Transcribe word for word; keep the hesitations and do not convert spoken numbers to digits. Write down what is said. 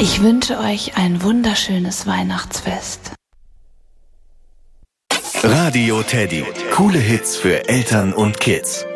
Ich wünsche euch ein wunderschönes Weihnachtsfest. Radio Teddy. Coole Hits für Eltern und Kids.